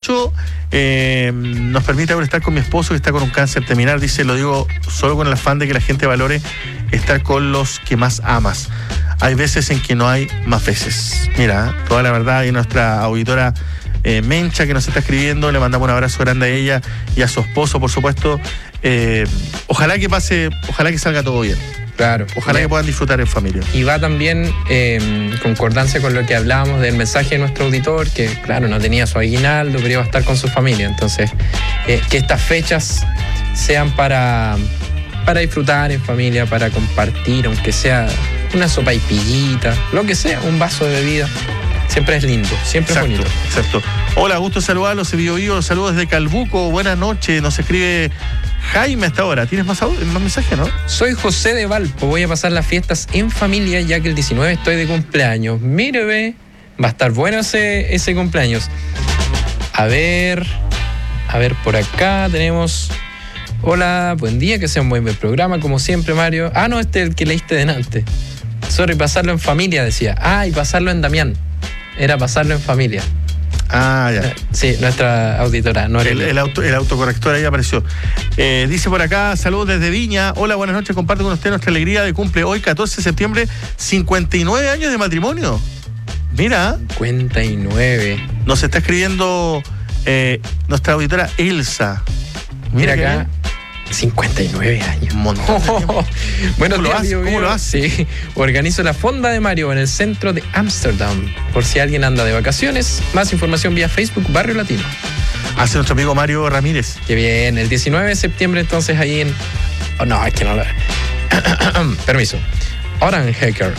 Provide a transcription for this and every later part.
18 nos permite ahora estar con mi esposo que está con un cáncer terminal. Dice, lo digo solo con el afán de que la gente valore estar con los que más amas. Hay veces en que no hay más veces. Mira, toda la verdad, y nuestra auditora Mencha que nos está escribiendo, le mandamos un abrazo grande a ella y a su esposo, por supuesto. Ojalá que salga todo bien. Claro. Ojalá que puedan disfrutar en familia. Y va también en concordancia con lo que hablábamos del mensaje de nuestro auditor, que claro, no tenía su aguinaldo, pero iba a estar con su familia. Entonces, que estas fechas sean para disfrutar en familia, para compartir, aunque sea una sopaipillita, lo que sea, un vaso de bebida. Siempre es lindo, siempre es bonito. Exacto. Hola, gusto saludarlos, los saludos desde Calbuco, buenas noches, nos escribe Jaime hasta ahora. ¿Tienes más mensajes, no? Soy José de Valpo, voy a pasar las fiestas en familia ya que el 19 estoy de cumpleaños. Mire, ve, va a estar bueno ese cumpleaños. A ver, por acá tenemos... Hola, buen día, que sea un buen programa, como siempre, Mario. Ah, no, este es el que leíste delante. Sorry, pasarlo en familia, decía. Ah, y pasarlo en Damián. Era pasarlo en familia. Ah, ya. Sí, nuestra auditora. No el autocorrector ahí apareció. Dice por acá, saludos desde Viña. Hola, buenas noches, comparto con usted nuestra alegría de cumple hoy, 14 de septiembre, 59 años de matrimonio. Mira. 59. Nos está escribiendo nuestra auditora Elsa. Mira acá. 59 años. Un montón. Buenos días, ¿Cómo lo hace? Sí. Organizo la fonda de Mario en el centro de Ámsterdam. Por si alguien anda de vacaciones. Más información vía Facebook Barrio Latino. Hace nuestro amigo Mario Ramírez. Qué bien. El 19 de septiembre entonces ahí en... Oh, no, es que no lo... Permiso. Oranjekerk.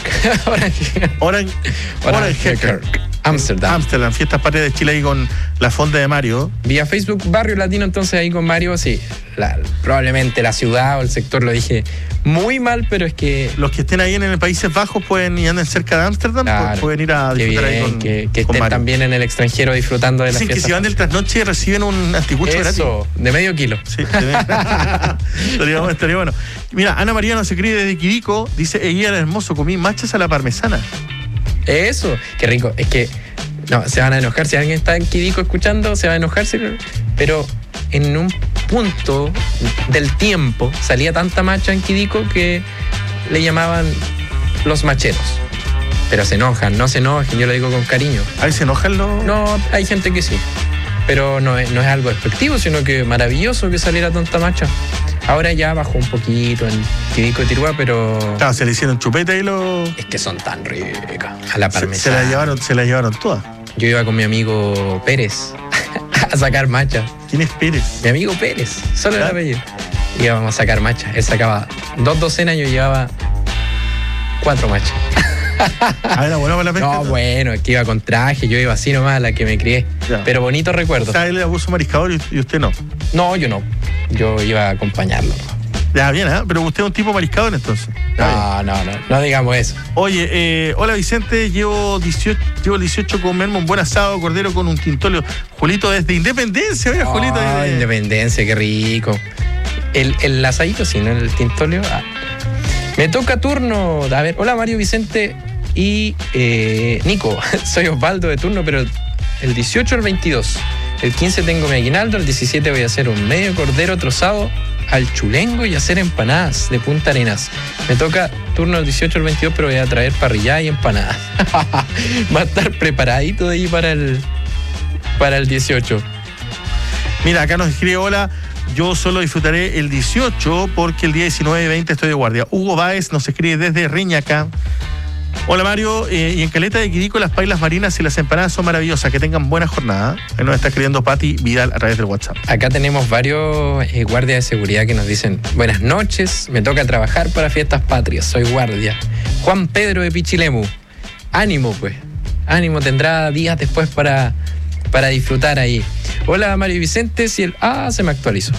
Oranjekerk. Ámsterdam, fiestas patrias de Chile ahí con la fonda de Mario. Vía Facebook Barrio Latino, entonces ahí con Mario, sí. Probablemente la ciudad o el sector lo dije muy mal, pero es que... Los que estén ahí en el Países Bajos pueden y anden cerca de Ámsterdam, claro, pueden ir a disfrutar bien, ahí con que con estén Mario. También en el extranjero disfrutando de las fiestas. Dicen que si van del trasnoche reciben un anticucho gratis. Eso, de medio kilo. Sí, estaría bueno. Mira, Ana María nos escribe desde Quidico, dice, ella era hermoso, comí machas a la parmesana. Eso, qué rico. Es que no, se van a enojar. Si alguien está en Quidico escuchando, se va a enojarse. Pero en un punto del tiempo salía tanta macha en Quidico que le llamaban los macheros. Pero se enojan, no se enojen, yo lo digo con cariño. ¿Ahí se enojan los...? No, hay gente que sí. Pero no es algo despectivo, sino que maravilloso que saliera tanta macha. Ahora ya bajó un poquito en Quidico y Tirúa, pero... Claro, se le hicieron chupeta y lo... Es que son tan ricas. A la parmesana. Se la llevaron todas. Yo iba con mi amigo Pérez a sacar macha. ¿Quién es Pérez? Mi amigo Pérez, solo el apellido. Íbamos a sacar macha. Él sacaba 2 docenas, yo llevaba 4 machas. Ah, ¿era bueno para la pesca? No, bueno, es que iba con traje, yo iba así nomás, la que me crié. Ya. Pero bonito recuerdo. O sea, él era abuso mariscador y usted no. No, yo no. Yo iba a acompañarlo. Ya, bien, ¿eh? Pero usted es un tipo mariscador entonces. No digamos eso. Oye, hola Vicente, llevo el 18 comerme un buen asado, cordero con un tintolio. Julito desde Independencia, oiga, Julito. Independencia, qué rico. El asadito, sí, ¿no? El tintolio. Ah. Me toca turno. A ver, hola Mario, Vicente y Nico. Soy Osvaldo de turno, pero el 18 al 22. El 15 tengo mi aguinaldo, el 17 voy a hacer un medio cordero trozado al chulengo y hacer empanadas de Punta Arenas. Me toca turno el 18 al 22, pero voy a traer parrillada y empanadas. Va a estar preparadito de ahí para el 18. Mira, acá nos escribe, hola, yo solo disfrutaré el 18 porque el día 19 y 20 estoy de guardia. Hugo Báez nos escribe desde Reñaca. Hola Mario, y en Caleta de Quidico las pailas marinas y las empanadas son maravillosas, que tengan buena jornada. Ahí nos está escribiendo Pati Vidal a través del WhatsApp. Acá tenemos varios guardias de seguridad que nos dicen, buenas noches, me toca trabajar para fiestas patrias, soy guardia. Juan Pedro de Pichilemu, ánimo pues, ánimo, tendrá días después para disfrutar ahí. Hola Mario Vicente, se me actualizó.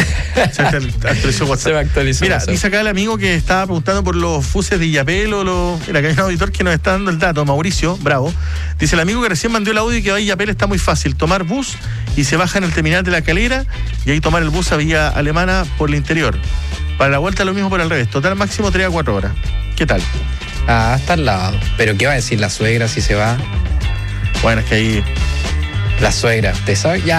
Se me actualizó. Mira, dice acá el amigo que estaba preguntando por los buses de Illapel mira, que hay un auditor que nos está dando el dato, Mauricio, bravo. Dice el amigo que recién mandó el audio y que va a Illapel está muy fácil. Tomar bus y se baja en el terminal de La Calera y ahí tomar el bus a Villa Alemana por el interior. Para la vuelta lo mismo por el revés. Total máximo 3 a 4 horas. ¿Qué tal? Ah, está al lado. Pero ¿qué va a decir la suegra si se va? Bueno, es que ahí... La suegra, ¿te sabe? Ya.